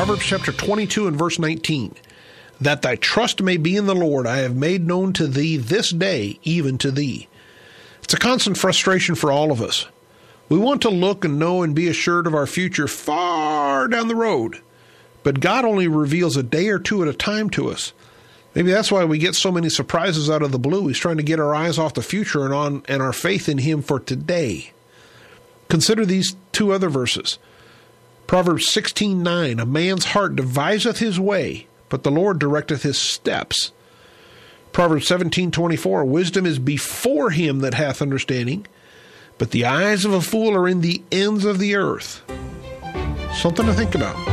Proverbs chapter 22 and verse 19. That thy trust may be in the Lord, I have made known to thee this day, even to thee. It's a constant frustration for all of us. We want to look and know and be assured of our future far down the road. But God only reveals a day or two at a time to us. Maybe that's why we get so many surprises out of the blue. He's trying to get our eyes off the future and our faith in Him for today. Consider these two other verses. Proverbs 16:9, a man's heart deviseth his way, but the Lord directeth his steps. Proverbs 17:24, wisdom is before him that hath understanding, but the eyes of a fool are in the ends of the earth. Something to think about.